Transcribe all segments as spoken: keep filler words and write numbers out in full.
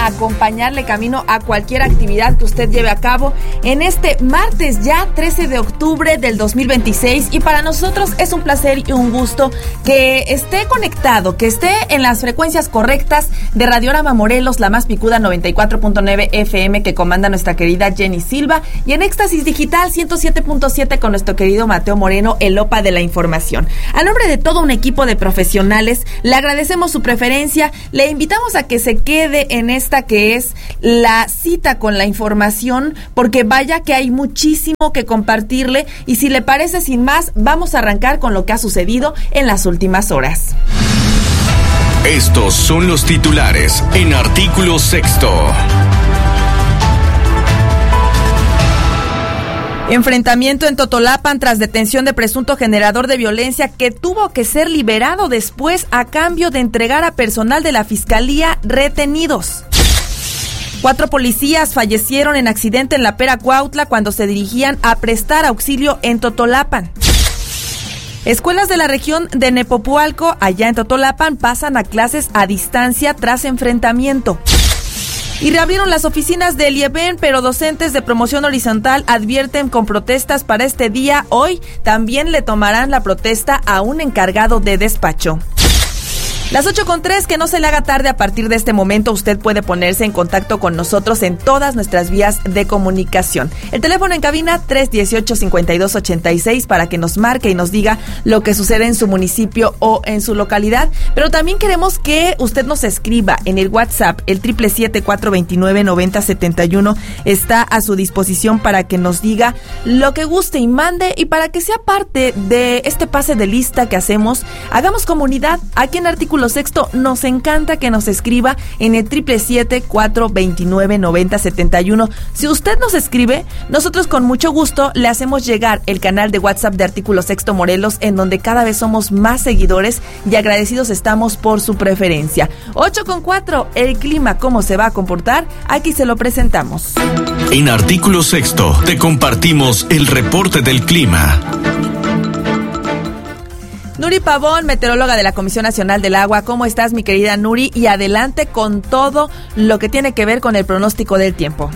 acompañarle camino a cualquier actividad que usted lleve a cabo en este martes ya trece de octubre del dos mil veintiséis, y para nosotros es un placer y un gusto que esté conectado, que esté en las frecuencias correctas de Radiorama Morelos, la más picuda noventa y cuatro punto nueve F M que comanda nuestra querida Jenny Silva, y en Éxtasis Digital ciento siete punto siete con nuestro querido Mateo Moreno, el OPA de la información. A nombre de todo un equipo de profesionales, le agradecemos su preferencia, le invitamos a que se quede en esta que es la cita con la información, porque vaya que hay muchísimo que compartirle, y si le parece, sin más, vamos a arrancar con lo que ha sucedido en las últimas horas. Estos son los titulares en Artículo Sexto. Enfrentamiento en Totolapan tras detención de presunto generador de violencia que tuvo que ser liberado después a cambio de entregar a personal de la Fiscalía retenidos. Cuatro policías fallecieron en accidente en la Pera Cuautla cuando se dirigían a prestar auxilio en Totolapan. Escuelas de la región de Nepopualco, allá en Totolapan, pasan a clases a distancia tras enfrentamiento. Y reabrieron las oficinas del IEBEN, pero docentes de promoción horizontal advierten con protestas para este día. Hoy también le tomarán la protesta a un encargado de despacho. Las ocho con tres, que no se le haga tarde. A partir de este momento usted puede ponerse en contacto con nosotros en todas nuestras vías de comunicación. El teléfono en cabina tres dieciocho, cincuenta y dos ochenta y seis para que nos marque y nos diga lo que sucede en su municipio o en su localidad. Pero también queremos que usted nos escriba en el WhatsApp. El siete siete siete, cuatro dos nueve, nueve cero siete uno está a su disposición para que nos diga lo que guste y mande, y para que sea parte de este pase de lista que hacemos. Hagamos comunidad aquí en Artículo Sexto. Nos encanta que nos escriba en el siete siete siete, cuatro dos nueve, nueve cero siete uno. Si usted nos escribe, nosotros con mucho gusto le hacemos llegar el canal de WhatsApp de Artículo Sexto Morelos, en donde cada vez somos más seguidores y agradecidos estamos por su preferencia. ocho con cuatro, el clima, ¿cómo se va a comportar? Aquí se lo presentamos. En Artículo Sexto te compartimos el reporte del clima. Nuri Pavón, meteoróloga de la Comisión Nacional del Agua. ¿Cómo estás, mi querida Nuri? Y adelante con todo lo que tiene que ver con el pronóstico del tiempo.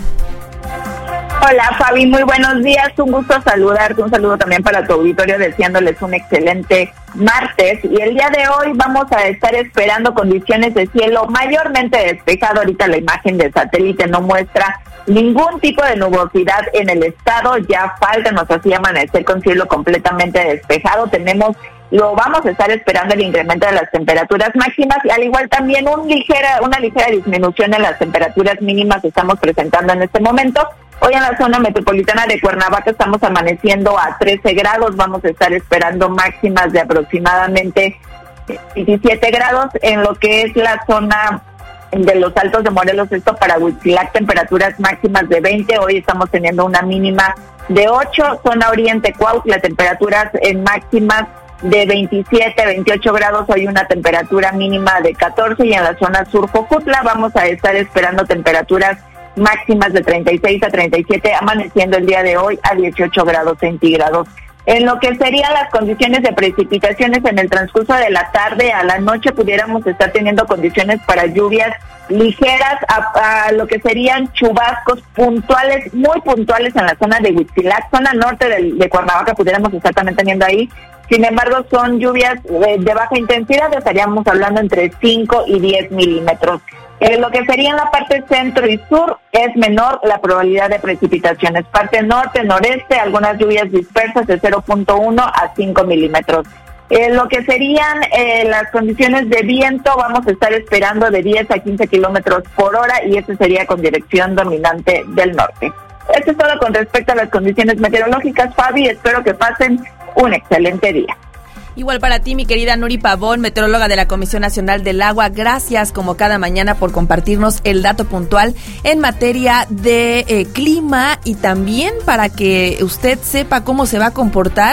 Hola, Fabi, muy buenos días. Un gusto saludarte. Un saludo también para tu auditorio, deseándoles un excelente martes. Y el día de hoy vamos a estar esperando condiciones de cielo mayormente despejado. Ahorita la imagen de satélite no muestra ningún tipo de nubosidad en el estado. Ya falta, nos hacía amanecer con cielo completamente despejado. Tenemos Lo vamos a estar esperando el incremento de las temperaturas máximas, y al igual también un ligera, una ligera disminución en las temperaturas mínimas que estamos presentando en este momento. Hoy en la zona metropolitana de Cuernavaca estamos amaneciendo a trece grados, vamos a estar esperando máximas de aproximadamente diecisiete grados. En lo que es la zona de los Altos de Morelos, esto para Huitzilac, temperaturas máximas de veinte, hoy estamos teniendo una mínima de ocho. Zona Oriente Cuautla, temperaturas en máximas de veintisiete, veintiocho grados, hoy una temperatura mínima de catorce, y en la zona sur Jojutla vamos a estar esperando temperaturas máximas de treinta y seis a treinta y siete, amaneciendo el día de hoy a dieciocho grados centígrados. En lo que serían las condiciones de precipitaciones en el transcurso de la tarde a la noche, pudiéramos estar teniendo condiciones para lluvias ligeras a, a lo que serían chubascos puntuales, muy puntuales en la zona de Huitzilac, zona norte de, de Cuernavaca, pudiéramos estar también teniendo ahí. Sin embargo, son lluvias de, de baja intensidad, estaríamos hablando entre cinco y diez milímetros. En lo que sería en la parte centro y sur es menor la probabilidad de precipitaciones. Parte norte, noreste, algunas lluvias dispersas de cero punto uno a cinco milímetros. En lo que serían eh, las condiciones de viento, vamos a estar esperando de diez a quince kilómetros por hora, y este sería con dirección dominante del norte. Esto es todo con respecto a las condiciones meteorológicas, Fabi. Espero que pasen un excelente día. Igual para ti, mi querida Nuri Pavón, meteoróloga de la Comisión Nacional del Agua. Gracias, como cada mañana, por compartirnos el dato puntual en materia de eh, clima, y también para que usted sepa cómo se va a comportar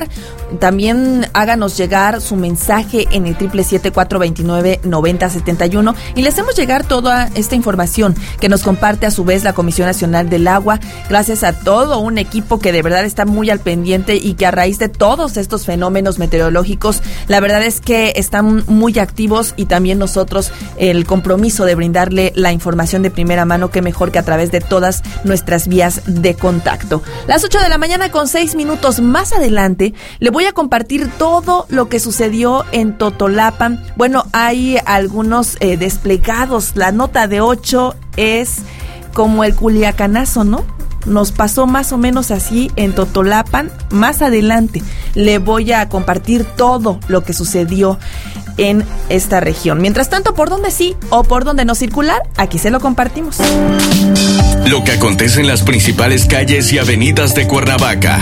También háganos llegar su mensaje en el triple siete, cuatro dos nueve, nueve cero siete uno y le hacemos llegar toda esta información que nos comparte a su vez la Comisión Nacional del Agua, gracias a todo un equipo que de verdad está muy al pendiente y que a raíz de todos estos fenómenos meteorológicos, la verdad es que están muy activos y también nosotros el compromiso de brindarle la información de primera mano, que mejor que a través de todas nuestras vías de contacto. Las ocho de la mañana con seis minutos más adelante le voy a compartir todo lo que sucedió en Totolapan. Bueno, hay algunos eh, desplegados. La nota de ocho es como el culiacanazo, ¿no? Nos pasó más o menos así en Totolapan. Más adelante le voy a compartir todo lo que sucedió en esta región. Mientras tanto, ¿por dónde sí o por dónde no circular? Aquí se lo compartimos. Lo que acontece en las principales calles y avenidas de Cuernavaca.